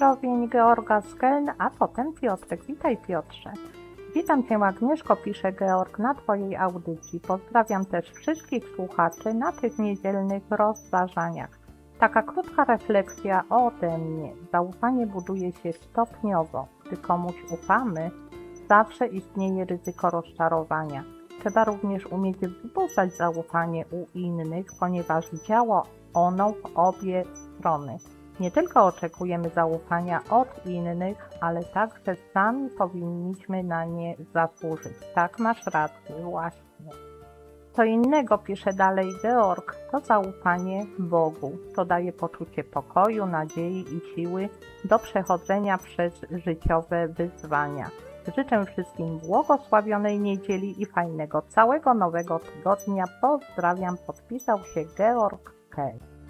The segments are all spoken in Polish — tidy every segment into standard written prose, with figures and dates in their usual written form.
pozdrowień Georga z Keln, a potem Piotrek. Witaj, Piotrze. Witam Cię, Agnieszko, pisze Georg na Twojej audycji. Pozdrawiam też wszystkich słuchaczy na tych niedzielnych rozważaniach. Taka krótka refleksja ode mnie. Zaufanie buduje się stopniowo. Gdy komuś ufamy, zawsze istnieje ryzyko rozczarowania. Trzeba również umieć wzbudzać zaufanie u innych, ponieważ działa ono w obie strony. Nie tylko oczekujemy zaufania od innych, ale także sami powinniśmy na nie zasłużyć. Tak, masz rację, właśnie. Co innego, pisze dalej Georg, to zaufanie Bogu. To daje poczucie pokoju, nadziei i siły do przechodzenia przez życiowe wyzwania. Życzę wszystkim błogosławionej niedzieli i fajnego całego nowego tygodnia. Pozdrawiam, podpisał się Georg K.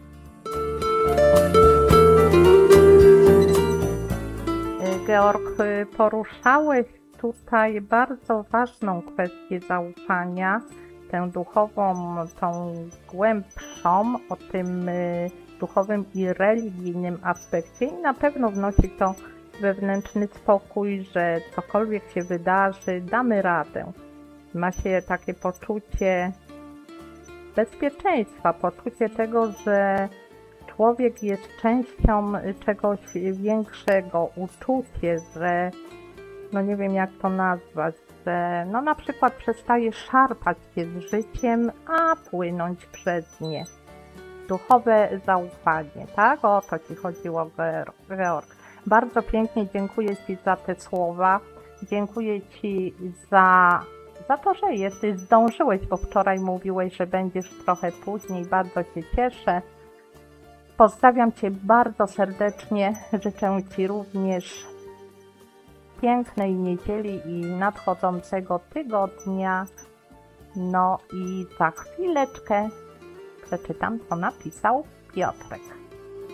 Georg, poruszałeś tutaj bardzo ważną kwestię zaufania, tę duchową, tą głębszą, o tym duchowym i religijnym aspekcie i na pewno wnosi to wewnętrzny spokój, że cokolwiek się wydarzy, damy radę. Ma się takie poczucie bezpieczeństwa, poczucie tego, że człowiek jest częścią czegoś większego, uczucie, że no nie wiem jak to nazwać, że no na przykład przestaje szarpać się z życiem, a płynąć przez nie. Duchowe zaufanie, tak? O to Ci chodziło, Georg. Bardzo pięknie dziękuję Ci za te słowa. Dziękuję Ci za to, że jesteś, zdążyłeś, bo wczoraj mówiłeś, że będziesz trochę później. Bardzo się cieszę. Pozdrawiam Cię bardzo serdecznie. Życzę Ci również pięknej niedzieli i nadchodzącego tygodnia. No i za chwileczkę przeczytam, co napisał Piotrek.